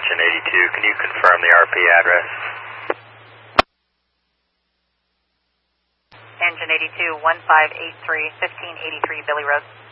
Engine 82, can you confirm the RP address? Engine 82, 1583, 1583 Billy Road.